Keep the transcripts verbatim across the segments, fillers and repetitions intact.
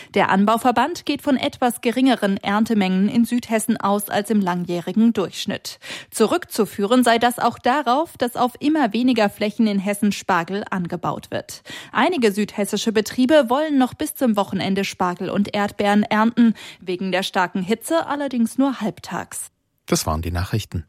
Der Anbauverband geht von etwas geringeren Erntemengen in Südhessen aus als im langjährigen Durchschnitt. Zurückzuführen sei das auch darauf, dass auf immer weniger Flächen in Hessen Spargel angebaut wird. Einige südhessische Betriebe wollen noch bis zum Wochenende Spargel und Erdbeeren ernten, wegen der starken Hitze allerdings nur halbtags. Das waren die Nachrichten.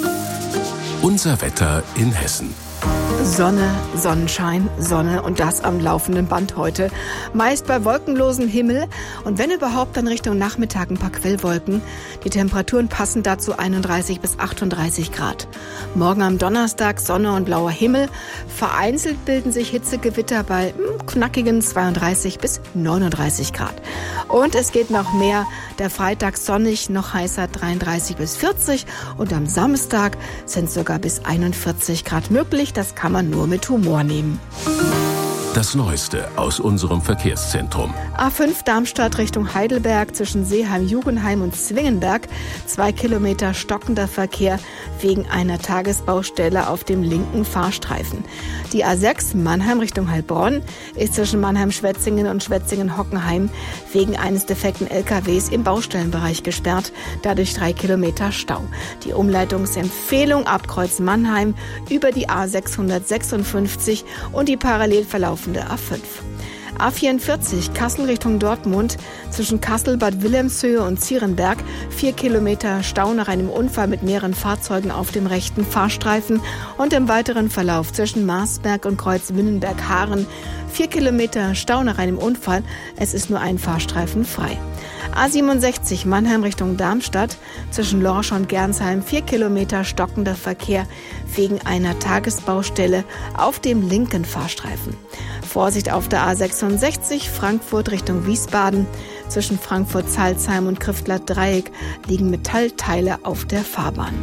Unser Wetter in Hessen. Sonne, Sonnenschein, Sonne und das am laufenden Band heute. Meist bei wolkenlosem Himmel und wenn überhaupt dann Richtung Nachmittag ein paar Quellwolken. Die Temperaturen passen dazu einunddreißig bis achtunddreißig Grad. Morgen am Donnerstag Sonne und blauer Himmel. Vereinzelt bilden sich Hitzegewitter bei mh, knackigen zweiunddreißig bis neununddreißig Grad. Und es geht noch mehr. Der Freitag sonnig, noch heißer dreiunddreißig bis vierzig und am Samstag sind sogar bis einundvierzig Grad möglich. Das kann man nur mit Humor nehmen. Das Neueste aus unserem Verkehrszentrum. A fünf Darmstadt Richtung Heidelberg zwischen Seeheim-Jugendheim und Zwingenberg. Zwei Kilometer stockender Verkehr wegen einer Tagesbaustelle auf dem linken Fahrstreifen. Die A sechs Mannheim Richtung Heilbronn ist zwischen Mannheim-Schwetzingen und Schwetzingen-Hockenheim wegen eines defekten L K Ws im Baustellenbereich gesperrt. Dadurch drei Kilometer Stau. Die Umleitungsempfehlung ab Kreuz Mannheim über die A sechshundertsechsundfünfzig und die parallel verlaufende A fünf. A vierundvierzig Kassel Richtung Dortmund zwischen Kassel, Bad Wilhelmshöhe und Zierenberg. Vier Kilometer Stau nach einem Unfall mit mehreren Fahrzeugen auf dem rechten Fahrstreifen und im weiteren Verlauf zwischen Marsberg und Kreuz Winnenberg-Haaren. Vier Kilometer Stau nach einem Unfall. Es ist nur ein Fahrstreifen frei. A siebenundsechzig Mannheim Richtung Darmstadt zwischen Lorsch und Gernsheim. Vier Kilometer stockender Verkehr wegen einer Tagesbaustelle auf dem linken Fahrstreifen. Vorsicht auf der A sechsundsechzig Frankfurt Richtung Wiesbaden. Zwischen Frankfurt-Salzheim und Kriftler-Dreieck liegen Metallteile auf der Fahrbahn.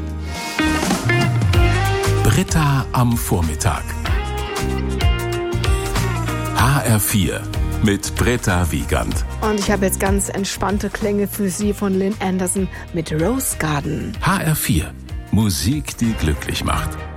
Britta am Vormittag. H R vier mit Britta Wiegand. Und ich habe jetzt ganz entspannte Klänge für Sie von Lynn Anderson mit Rose Garden. H R vier. Musik, die glücklich macht.